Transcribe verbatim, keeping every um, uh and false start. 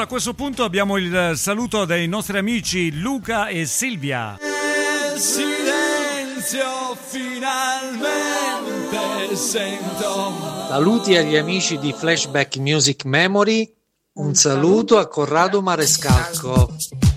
Allora a questo punto abbiamo il saluto dei nostri amici Luca e Silvia. Nel silenzio finalmente sento. Saluti agli amici di Flashback Music Memory. Un saluto a Corrado Marescalco.